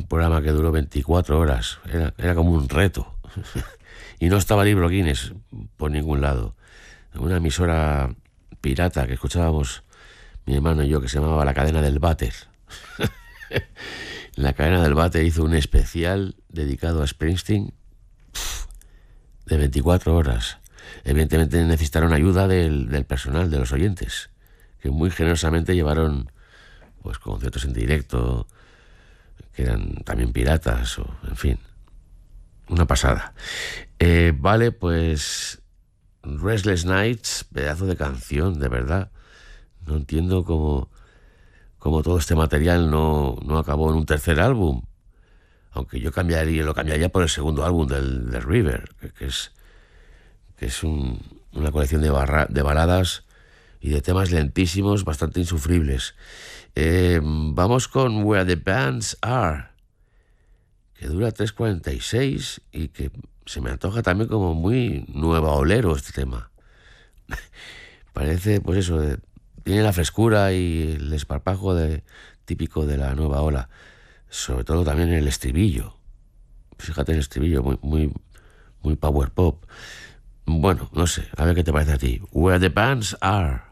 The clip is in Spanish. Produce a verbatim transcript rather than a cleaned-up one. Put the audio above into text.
programa que duró veinticuatro horas. Era, era como un reto. Y no estaba el libro Guinness por ningún lado. Una emisora pirata que escuchábamos mi hermano y yo, que se llamaba La Cadena del Váter. La Cadena del Váter hizo un especial dedicado a Springsteen de veinticuatro horas. Evidentemente necesitaron ayuda del, del personal, de los oyentes, que muy generosamente llevaron pues conciertos en directo, que eran también piratas, o en fin, una pasada. Eh, vale, pues Restless Nights, pedazo de canción, de verdad. No entiendo cómo, cómo todo este material no, no acabó en un tercer álbum. Aunque yo cambiaría, lo cambiaría por el segundo álbum del, del River, que, que es, que es un, una colección de, barra, de baladas y de temas lentísimos, bastante insufribles. Eh, vamos con Where the Bands Are, que dura tres cuarenta y seis y que se me antoja también como muy nueva olero este tema. Parece, pues eso, de, tiene la frescura y el esparpajo de, típico de la nueva ola. Sobre todo también el estribillo. Fíjate el estribillo, muy, muy, muy power pop. Bueno, no sé, a ver qué te parece a ti. Where the Bands Are.